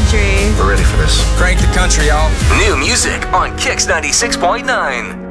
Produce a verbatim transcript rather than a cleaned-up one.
country. We're ready for this. Crank the country, y'all. New music on Kix ninety-six point nine.